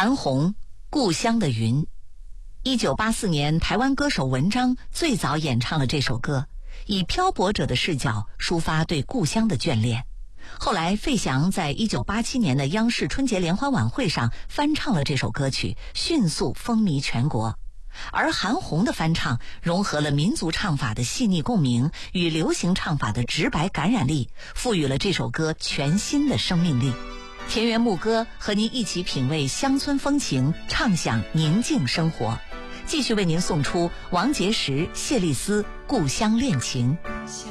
韩红《故乡的云》。1984年，台湾歌手文章最早演唱了这首歌，以漂泊者的视角抒发对故乡的眷恋。后来费翔在1987年的央视春节联欢晚会上翻唱了这首歌曲，迅速风靡全国。而韩红的翻唱融合了民族唱法的细腻共鸣与流行唱法的直白感染力，赋予了这首歌全新的生命力。田园牧歌和您一起品味乡村风情，畅享宁静生活。继续为您送出王杰时、谢丽斯《故乡恋情》。